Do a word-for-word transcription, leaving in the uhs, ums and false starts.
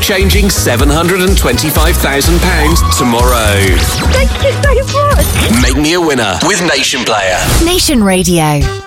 life-changing seven hundred twenty-five thousand pounds tomorrow. Thank you so much. Make me a winner with Nation Player. Nation Radio.